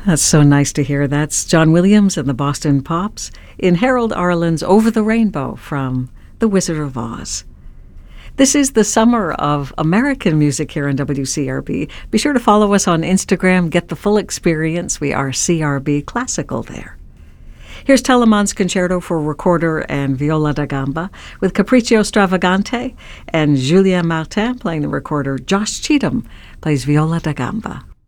That's so nice to hear. That's John Williams and the Boston Pops in Harold Arlen's Over the Rainbow from The Wizard of Oz. This is the summer of American music here on WCRB. Be sure to follow us on Instagram. Get the full experience. We are CRB Classical there. Here's Telemann's Concerto for Recorder and Viola da Gamba with Capriccio Stravagante and Julien Martin playing the recorder. Josh Cheatham plays Viola da Gamba.